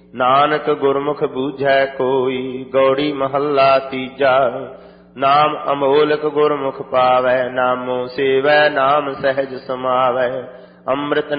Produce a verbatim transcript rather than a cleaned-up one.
नानक गुरमुख बूझै कोई। गौड़ी महल्ला तीजा। नाम अमोलक गुरमुख पावै, नामो सेवै नाम सहज समावै। अमृत